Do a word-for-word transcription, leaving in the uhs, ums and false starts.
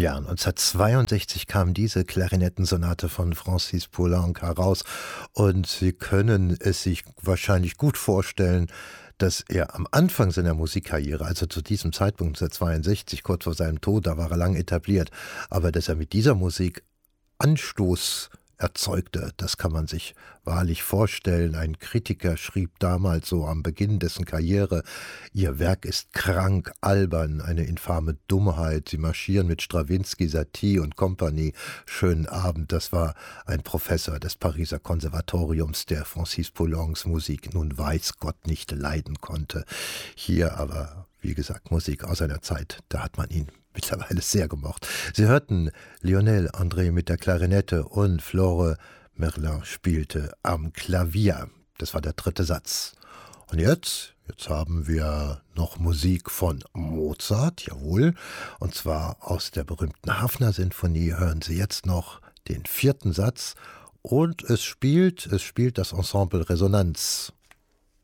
Jahr neunzehnhundertzweiundsechzig kam diese Klarinettensonate von Francis Poulenc heraus und Sie können es sich wahrscheinlich gut vorstellen, dass er am Anfang seiner Musikkarriere, also zu diesem Zeitpunkt neunzehnhundertzweiundsechzig, kurz vor seinem Tod, da war er lang etabliert, aber dass er mit dieser Musik Anstoß erzeugte, das kann man sich wahrlich vorstellen. Ein Kritiker schrieb damals so am Beginn dessen Karriere: Ihr Werk ist krank, albern, eine infame Dummheit. Sie marschieren mit Strawinsky, Satie und Compagnie. Schönen Abend. Das war ein Professor des Pariser Konservatoriums, der Francis Poulencs Musik nun weiß Gott nicht leiden konnte. Hier aber, wie gesagt, Musik aus einer Zeit, da hat man ihn mittlerweile sehr gemocht. Sie hörten Lionel André mit der Klarinette und Flore Merlin spielte am Klavier. Das war der dritte Satz. Und jetzt, jetzt haben wir noch Musik von Mozart, jawohl, und zwar aus der berühmten Hafner-Sinfonie hören Sie jetzt noch den vierten Satz und es spielt, es spielt das Ensemble Resonanz.